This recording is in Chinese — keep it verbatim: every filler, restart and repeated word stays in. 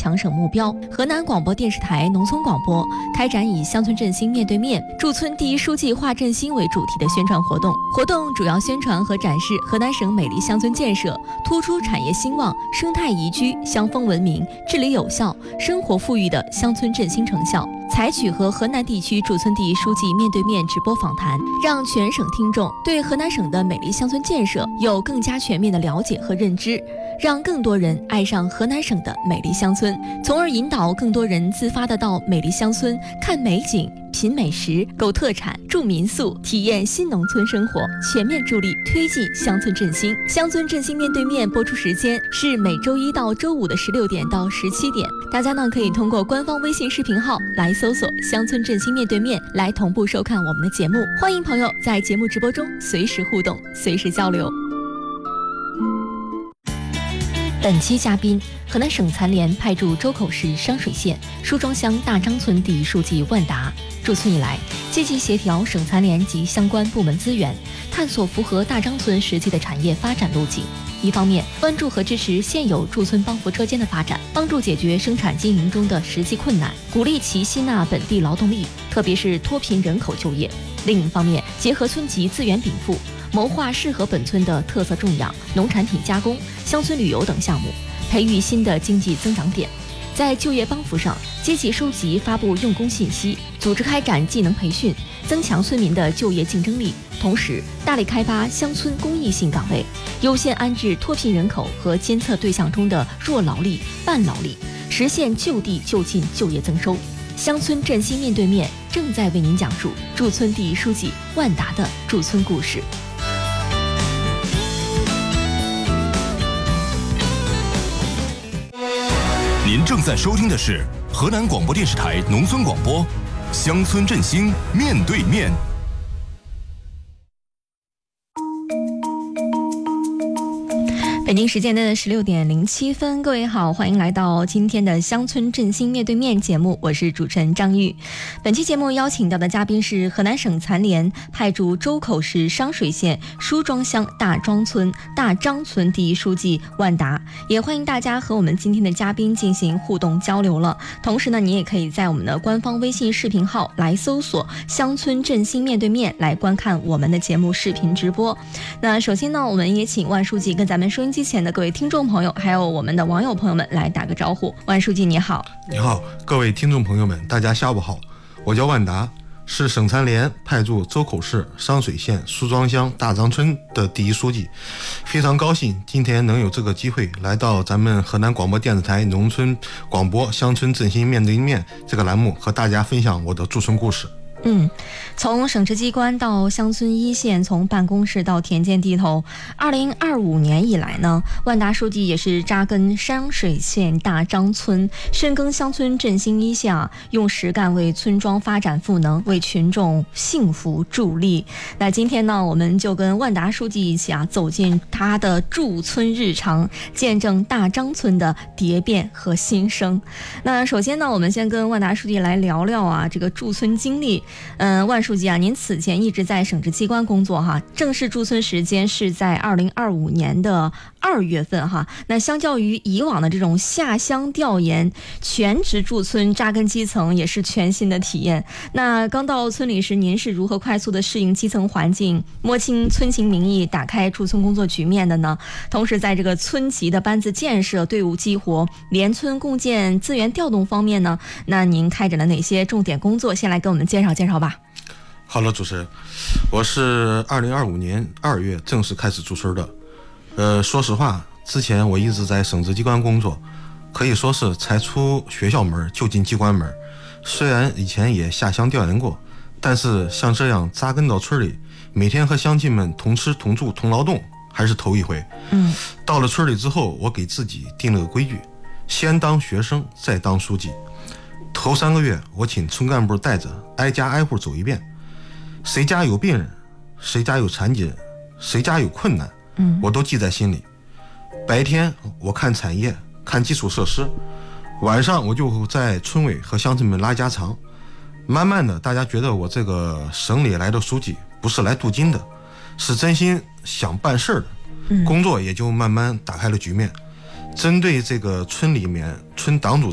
强省目标，河南广播电视台农村广播开展以乡村振兴面对面、驻村第一书记话振兴为主题的宣传活动。活动主要宣传和展示河南省美丽乡村建设，突出产业兴旺、生态宜居、乡风文明、治理有效、生活富裕的乡村振兴成效。采取和河南地区驻村第一书记面对面直播访谈，让全省听众对河南省的美丽乡村建设有更加全面的了解和认知，让更多人爱上河南省的美丽乡村，从而引导更多人自发的到美丽乡村看美景、品美食、购特产、住民宿，体验新农村生活，全面助力推进乡村振兴。乡村振兴面对面播出时间是每周一到周五的十六点到十七点，大家呢可以通过官方微信视频号来搜索乡村振兴面对面，来同步收看我们的节目。欢迎朋友在节目直播中随时互动，随时交流。本期嘉宾，河南省残联派驻周口市商水县梳庄乡大张村第一书记万达。驻村以来，积极协调省残联及相关部门资源，探索符合大张村实际的产业发展路径。一方面，关注和支持现有驻村帮扶车间的发展，帮助解决生产经营中的实际困难，鼓励其吸纳本地劳动力，特别是脱贫人口就业。另一方面，结合村级资源禀赋，谋划适合本村的特色种养、农产品加工、乡村旅游等项目，培育新的经济增长点。在就业帮扶上，积极收集发布用工信息，组织开展技能培训，增强村民的就业竞争力。同时，大力开发乡村公益性岗位，优先安置脱贫人口和监测对象中的弱劳力、半劳力，实现就地就近就业增收。乡村振兴面对面正在为您讲述驻村第一书记万达的驻村故事。 您正在收听的是河南广播电视台农村广播，乡村振兴面对面。 北京时间的十六点零七分，各位好，欢迎来到今天的乡村振兴面对面节目，我是主持人张玉。本期节目邀请到的嘉宾是河南省残联派驻周口市商水县梳庄乡大庄村大张村第一书记万达，也欢迎大家和我们今天的嘉宾进行互动交流了。同时呢，你也可以在我们的官方微信视频号来搜索乡村振兴面对面，来观看我们的节目视频直播。那首先呢，我们也请万书记跟咱们收音机前的各位听众朋友还有我们的网友朋友们来打个招呼。万书记你好。 你好，各位听众朋友们大家下午好，我叫万达，是省残联派驻周口市商水县梳庄乡大张村的第一书记，非常高兴今天能有这个机会来到咱们河南广播电视台农村广播乡村振兴面对面这个栏目，和大家分享我的驻村故事。 嗯，从省直机关到乡村一线，从办公室到田间地头，二零二五年以来呢，万达书记也是扎根商水县大张村，深耕乡村振兴一线，用实干为村庄发展赋能，为群众幸福助力。那今天呢，我们就跟万达书记一起啊，走进他的驻村日常，见证大张村的蝶变和新生。那首先呢，我们先跟万达书记来聊聊啊，这个驻村经历。嗯，万书记啊，您此前一直在省直机关工作哈，正式驻村时间是在二零二五年的二月份哈。那相较于以往的这种下乡调研，全职驻村扎根基层也是全新的体验。那刚到村里时，您是如何快速的适应基层环境，摸清村情民意，打开驻村工作局面的呢？同时，在这个村级的班子建设、队伍激活、联村共建、资源调动方面呢，那您开展了哪些重点工作？先来给我们介绍介绍。介绍吧。 好了，主持人，我是二零二五年二月正式开始驻村的。呃，说实话，之前我一直在省直机关工作，可以说是才出学校门就进机关门。虽然以前也下乡调研过，但是像这样扎根到村里，每天和乡亲们同吃同住同劳动，还是头一回。嗯，到了村里之后，我给自己定了个规矩，先当学生，再当书记。头三个月，我请村干部带着挨家挨户走一遍，谁家有病人，谁家有残疾人，谁家有困难，嗯，我都记在心里。白天我看产业，看基础设施，晚上我就在村委和乡亲们拉家常。慢慢的，大家觉得我这个省里来的书记不是来镀金的，是真心想办事的，嗯，工作也就慢慢打开了局面。针对这个村里面村党组